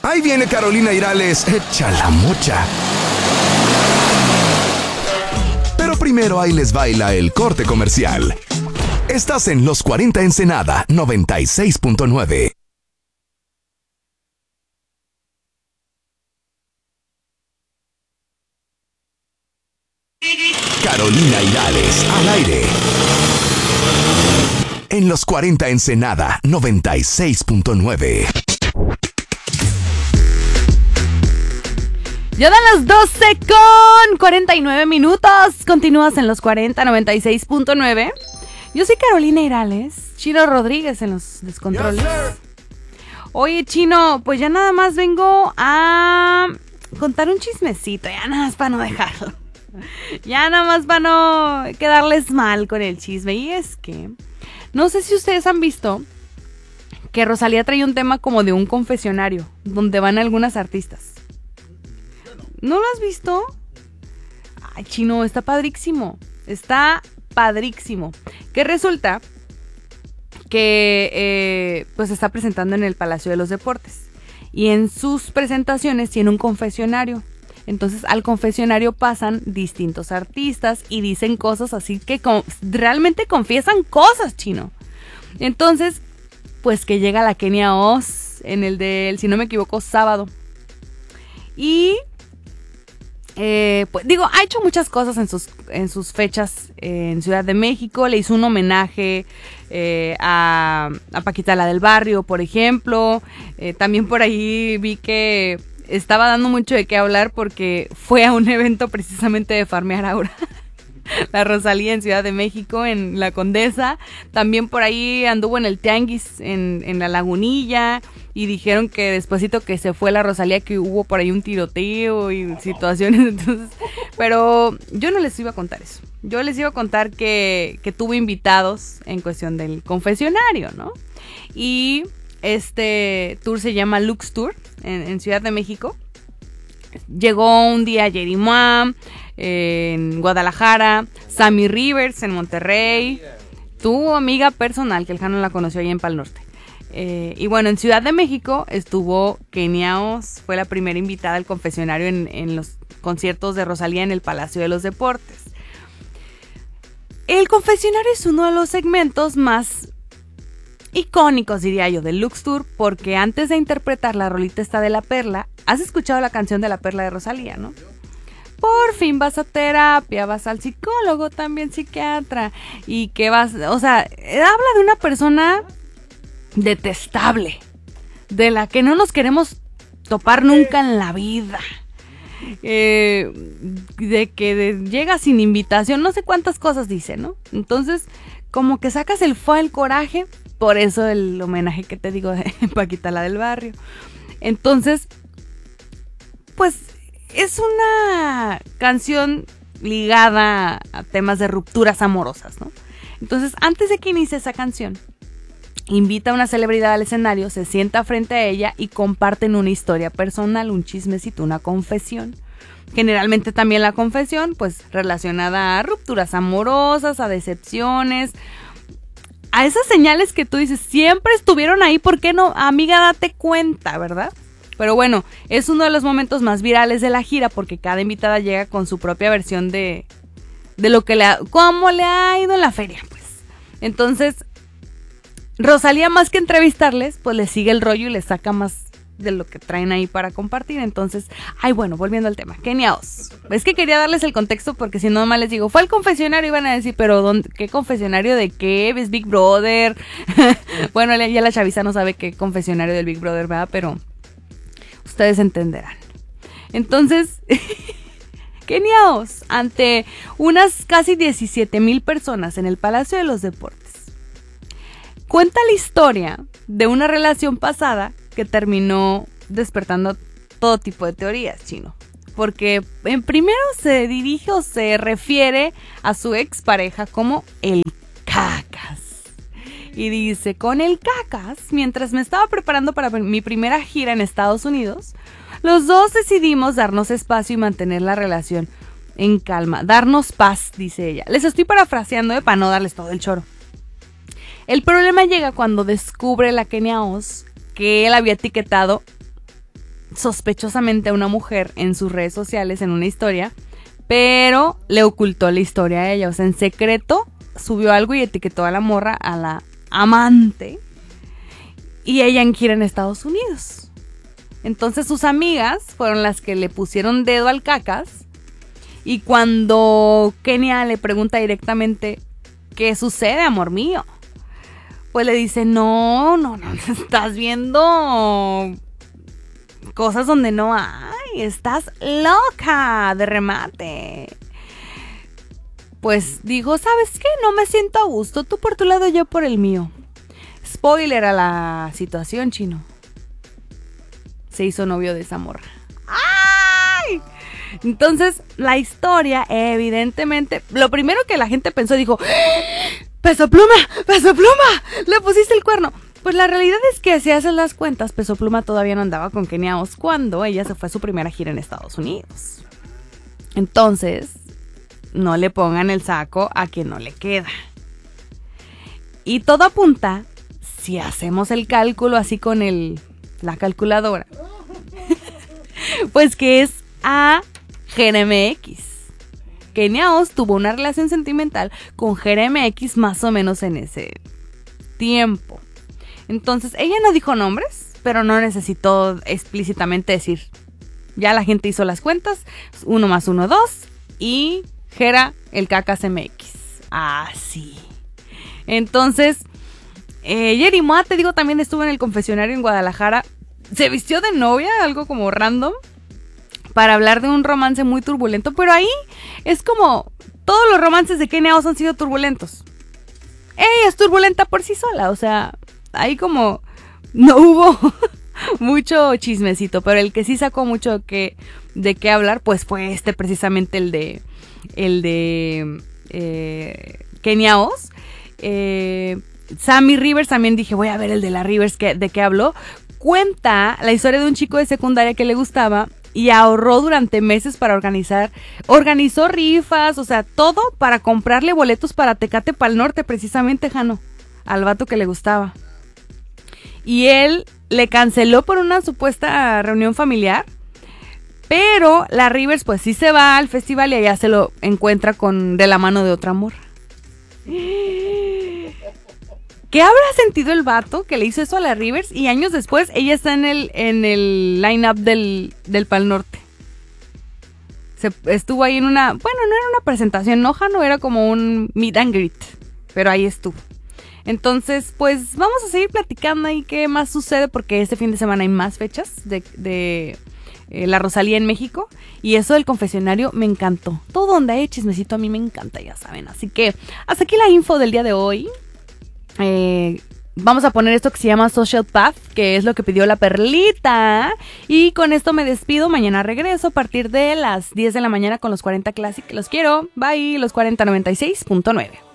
Ahí viene Carolina Irales, echa la mocha. Pero primero ahí les baila el corte comercial. Estás en Los 40 Ensenada 96.9. Carolina Irales, al aire. En Los 40 Ensenada 96.9. Ya dan las 12:49. Continúas en Los 40 96.9. Yo soy Carolina Irales, Chino Rodríguez en los descontroles. Oye, Chino, pues ya nada más vengo a contar un chismecito, ya nada más para no dejarlo. Ya nada más para no quedarles mal con el chisme. Y es que, no sé si ustedes han visto que Rosalía trae un tema como de un confesionario, donde van algunas artistas. ¿No lo has visto? Ay, Chino, está padrísimo. Está padrísimo. Que resulta que pues se está presentando en el Palacio de los Deportes. Y en sus presentaciones tiene un confesionario. Entonces al confesionario pasan distintos artistas y dicen cosas así que realmente confiesan cosas, Chino. Entonces, pues que llega la Kenia Oz en el del, si no me equivoco, sábado. Y pues digo, ha hecho muchas cosas en sus fechas en Ciudad de México. Le hizo un homenaje a Paquita la del Barrio, por ejemplo. También por ahí vi que estaba dando mucho de qué hablar porque fue a un evento precisamente de Farmear Aura. La Rosalía en Ciudad de México, en La Condesa. También por ahí anduvo en el Tianguis, en La Lagunilla. Y dijeron que despuesito que se fue la Rosalía, que hubo por ahí un tiroteo y situaciones. Entonces, pero yo no les iba a contar eso. Yo les iba a contar que tuvo invitados en cuestión del confesionario, ¿no? Y este tour se llama Lux Tour en Ciudad de México. Llegó un día Jerry Mois en Guadalajara, Sammy Rivers en Monterrey, tu amiga personal, que el Jano la conoció ahí en Pal Norte. Y bueno, en Ciudad de México estuvo Kenia Oz, fue la primera invitada al confesionario en los conciertos de Rosalía en el Palacio de los Deportes. El confesionario es uno de los segmentos más icónicos, diría yo, del Lux Tour, porque antes de interpretar la rolita esta de La Perla, has escuchado la canción de La Perla de Rosalía, ¿no? Por fin vas a terapia, vas al psicólogo, también psiquiatra, y que vas, o sea, habla de una persona detestable, de la que no nos queremos topar nunca en la vida, de que llega sin invitación, no sé cuántas cosas dice, ¿no? Entonces, como que sacas el coraje, por eso el homenaje que te digo de Paquita la del Barrio. Entonces, pues es una canción ligada a temas de rupturas amorosas, ¿no? Entonces, antes de que inicie esa canción, invita a una celebridad al escenario, se sienta frente a ella y comparten una historia personal, un chismecito, una confesión. Generalmente también la confesión, pues relacionada a rupturas amorosas, a decepciones, a esas señales que tú dices, siempre estuvieron ahí, ¿por qué no? Amiga, date cuenta, ¿verdad? Pero bueno, es uno de los momentos más virales de la gira porque cada invitada llega con su propia versión de lo que cómo le ha ido en la feria, pues. Entonces, Rosalía, más que entrevistarles, pues le sigue el rollo y le saca más de lo que traen ahí para compartir. Entonces, bueno, volviendo al tema, Kenia Oz. Es que quería darles el contexto porque si no más les digo, fue al confesionario y van a decir, pero ¿qué confesionario de qué? ¿Es Big Brother? Bueno, ya la chaviza no sabe qué confesionario del Big Brother, ¿verdad? Pero ustedes entenderán. Entonces, Kenia Oz, ante unas casi 17,000 personas en el Palacio de los Deportes, cuenta la historia de una relación pasada que terminó despertando todo tipo de teorías, Chino. Porque en primero se dirige o se refiere a su expareja como el Cacas. Y dice, con el Cacas, mientras me estaba preparando para mi primera gira en Estados Unidos, los dos decidimos darnos espacio y mantener la relación en calma. Darnos paz, dice ella. Les estoy parafraseando para no darles todo el choro. El problema llega cuando descubre la Kenia Oz que él había etiquetado sospechosamente a una mujer en sus redes sociales, en una historia, pero le ocultó la historia a ella. O sea, en secreto subió algo y etiquetó a la morra, a la amante, y ella en gira en Estados Unidos. Entonces sus amigas fueron las que le pusieron dedo al cacas, y cuando Kenia le pregunta directamente, ¿qué sucede, amor mío? Pues le dice, no, estás viendo cosas donde no hay, estás loca de remate. Pues dijo, ¿sabes qué? No me siento a gusto, tú por tu lado, yo por el mío. Spoiler a la situación, chino. Se hizo novio de esa morra. ¡Ay! Entonces, la historia, evidentemente, lo primero que la gente pensó, dijo, ¡Peso Pluma! ¡Le pusiste el cuerno! Pues la realidad es que si haces las cuentas, Peso Pluma todavía no andaba con Kenia Oz cuando ella se fue a su primera gira en Estados Unidos. Entonces, no le pongan el saco a quien no le queda. Y todo apunta, si hacemos el cálculo así con la calculadora, pues que es a JereMX. Kenia Oz tuvo una relación sentimental con JereMX más o menos en ese tiempo. Entonces, ella no dijo nombres, pero no necesitó explícitamente decir. Ya la gente hizo las cuentas, 1 más 1, 2, y Jera el Cacas MX. Así. Entonces, Yeri Moa, te digo, también estuvo en el confesionario en Guadalajara. Se vistió de novia, algo como random, para hablar de un romance muy turbulento, pero ahí es como todos los romances de Kenia Oz han sido turbulentos. Ella es turbulenta por sí sola, o sea, ahí como no hubo mucho chismecito, pero el que sí sacó mucho de qué hablar, pues fue precisamente el de Kenia Oz. Sammy Rivers, también dije, voy a ver el de la Rivers, de qué habló. Cuenta la historia de un chico de secundaria que le gustaba y ahorró durante meses para organizó rifas, o sea, todo para comprarle boletos para Tecate Pal Norte, precisamente, Jano, al vato que le gustaba. Y él le canceló por una supuesta reunión familiar, pero la Rivers pues sí se va al festival y allá se lo encuentra de la mano de otra morra. ¿Qué habrá sentido el vato que le hizo eso a la Rivers? Y años después ella está en el line-up del Pal Norte. Estuvo ahí bueno, no era una presentación, no, Jano, era como un meet and greet, pero ahí estuvo. Entonces, pues vamos a seguir platicando ahí qué más sucede, porque este fin de semana hay más fechas de la Rosalía en México, y eso del confesionario me encantó. Todo donde hay chismecito a mí me encanta, ya saben. Así que hasta aquí la info del día de hoy. Vamos a poner esto que se llama Social Path, que es lo que pidió la Perlita, y con esto me despido. Mañana regreso a partir de las 10 de la mañana con los 40 Classic. Los quiero, bye, los 4096.9.